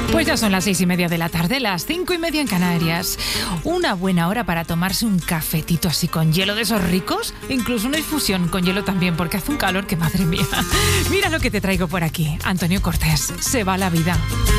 Pues ya son las 6:30 de la tarde, las 5:30 en Canarias. Una buena hora para tomarse un cafetito así con hielo de esos ricos, incluso una infusión con hielo también, porque hace un calor que madre mía. Mira lo que te traigo por aquí. Antonio Cortés, Se va la vida.